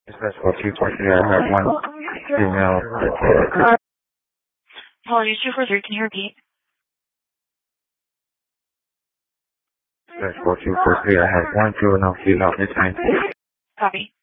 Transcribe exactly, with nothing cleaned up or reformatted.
That's what two four three. I have one female. Apologies, two four three, can you repeat? That's what two four three. I have one juvenile female. It's fine. Copy.